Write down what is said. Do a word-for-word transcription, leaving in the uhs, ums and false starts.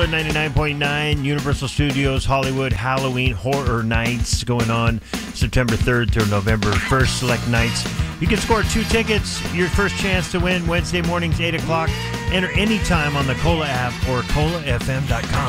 ninety-nine point nine Universal Studios Hollywood Halloween Horror Nights going on September third through November first. Select nights. You can score two tickets. Your first chance to win Wednesday mornings, eight o'clock. Enter anytime on the Cola app or cola f m dot com.